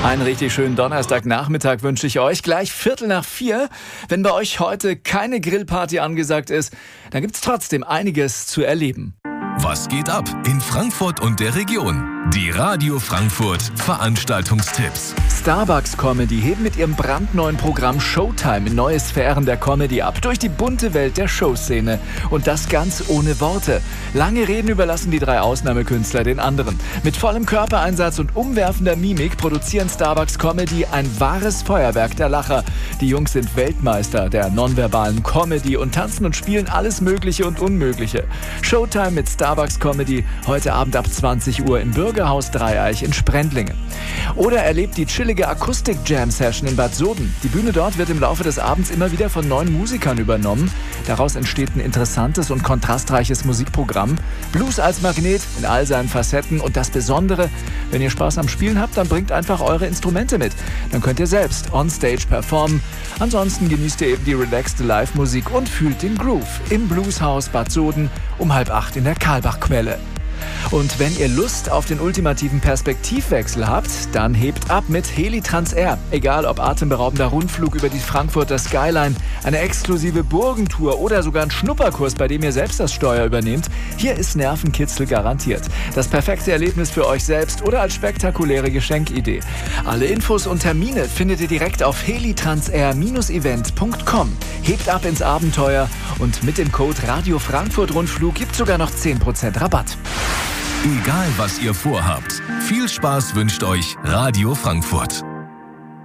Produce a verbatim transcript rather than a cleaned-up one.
Einen richtig schönen Donnerstagnachmittag wünsche ich euch. Gleich Viertel nach vier. Wenn bei euch heute keine Grillparty angesagt ist, dann gibt es trotzdem einiges zu erleben. Was geht ab in Frankfurt und der Region? Die Radio Frankfurt Veranstaltungstipps. Starbucks Comedy heben mit ihrem brandneuen Programm Showtime in neue Sphären der Comedy ab. Durch die bunte Welt der Showszene. Und das ganz ohne Worte. Lange Reden überlassen die drei Ausnahmekünstler den anderen. Mit vollem Körpereinsatz und umwerfender Mimik produzieren Starbucks Comedy ein wahres Feuerwerk der Lacher. Die Jungs sind Weltmeister der nonverbalen Comedy und tanzen und spielen alles Mögliche und Unmögliche. Showtime mit Starbucks Comedy heute Abend ab zwanzig Uhr im Bürgerhaus Dreieich in Sprendlingen. Oder erlebt die chillige Akustik-Jam-Session in Bad Soden. Die Bühne dort wird im Laufe des Abends immer wieder von neuen Musikern übernommen. Daraus entsteht ein interessantes und kontrastreiches Musikprogramm. Blues als Magnet in all seinen Facetten. Und das Besondere, wenn ihr Spaß am Spielen habt, dann bringt einfach eure Instrumente mit. Dann könnt ihr selbst on-stage performen. Ansonsten genießt ihr eben die relaxte Live-Musik und fühlt den Groove im Blueshaus Bad Soden um halb acht in der Karlbachquelle. Und wenn ihr Lust auf den ultimativen Perspektivwechsel habt, dann hebt ab mit Heli Transair. Egal ob atemberaubender Rundflug über die Frankfurter Skyline, eine exklusive Burgentour oder sogar ein Schnupperkurs, bei dem ihr selbst das Steuer übernehmt, hier ist Nervenkitzel garantiert. Das perfekte Erlebnis für euch selbst oder als spektakuläre Geschenkidee. Alle Infos und Termine findet ihr direkt auf helitransair Event punkt com. Hebt ab ins Abenteuer und mit dem Code Radio Frankfurt Rundflug gibt sogar noch zehn Prozent Rabatt. Egal was ihr vorhabt, viel Spaß wünscht euch Radio Frankfurt.